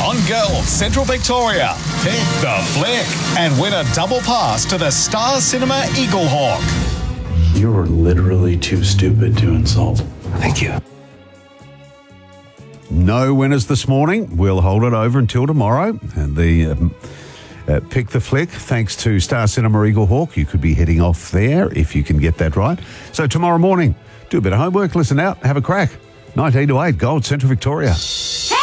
On Girls Central Victoria, pick the flick and win a double pass to the Star Cinema Eaglehawk. You're literally too stupid to insult. Thank you. No winners this morning. We'll hold it over until tomorrow. And the pick the flick, thanks to Star Cinema Eaglehawk. You could be heading off there if you can get that right. So tomorrow morning, do a bit of homework, listen out, have a crack. 19 to 8, Gold Central Victoria.